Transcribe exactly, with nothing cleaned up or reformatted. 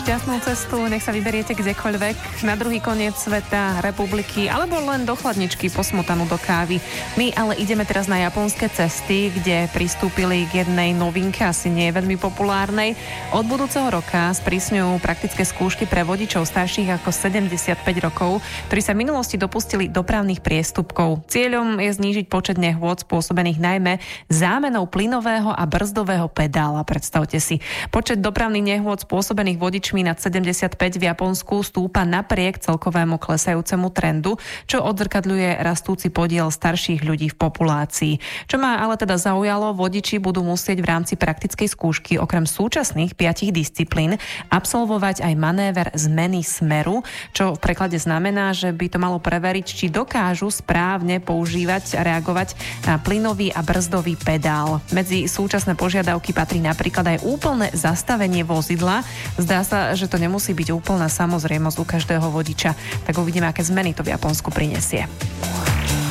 šťastnú cestu, nech sa vyberiete kdekoľvek, na druhý koniec sveta, republiky, alebo len do chladničky po smotanu do kávy. My ale ideme teraz na japonské cesty, kde pristúpili k jednej novinke, asi nie je veľmi populárnej. Od budúceho roka sprísňujú praktické skúšky pre vodičov starších ako sedemdesiatpäť rokov, ktorí sa v minulosti dopustili dopravných priestupkov. Cieľom je znížiť počet nehôd spôsobených najmä zámenou plynového a brzdového pedála. Predstavte si. Počet dopravných nehôd spôsobených vodičmi nad sedemdesiatpäť v Japonsku stúpa napriek celkovému klesajúcemu trendu, čo odzrkadľuje rastúci podiel starších ľudí v populácii. Čo ma ale teda zaujalo, vodiči budú musieť v rámci praktickej skúšky okrem súčasných piatich disciplín absolvovať aj manéver zmeny smeru, čo v preklade znamená, že by to malo preveriť, či dokážu správne používať a reagovať na plynový a brzdový pedál. Medzi súčasné požiadavky patrí napríklad aj úplné zastavenie vozidla. Zdá sa, že to nemusí byť úplná samozrejmosť u každého vodiča. Tak uvidíme, aké zmeny to v Japonsku prinesie.